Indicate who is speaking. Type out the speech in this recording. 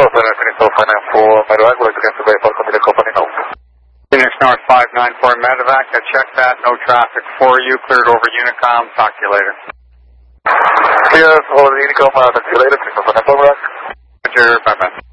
Speaker 1: Center, Phoenix North 594, Medevac, we're against the Bayport, Community Company North.
Speaker 2: Phoenix North 594 Medevac, I checked that, no traffic for you, cleared over Unicom, talk to you later.
Speaker 1: Yes, over the Unicom, talk to you later, Phoenix North 594,
Speaker 2: Roger, bye-bye.